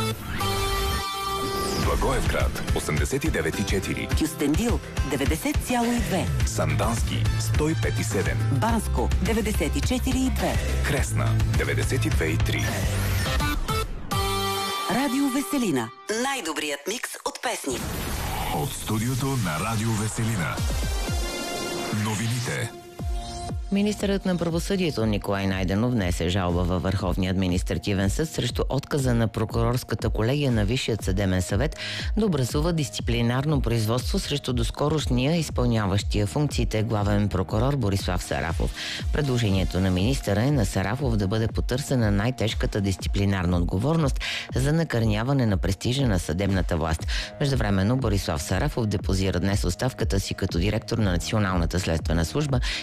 Благоевград 89,4, Кюстендил 90,2, Сандански 105,7, Банско 94,2, Кресна 92,3. Радио Веселина. Най-добрият микс от песни. От студиото на Радио Веселина. Новините. Министърът на правосъдието Николай Найденов внесе жалба във Върховния административен съд срещу отказа на прокурорската колегия на Висшият съдебен съвет да образува дисциплинарно производство срещу доскорошния изпълняващия функциите главен прокурор Борислав Сарафов. Предложението на министъра е на Сарафов да бъде потърсена най-тежката дисциплинарна отговорност за накърняване на престижа на съдебната власт. Междувременно Борислав Сарафов депозира днес оставката си като директор на Националната следствена служба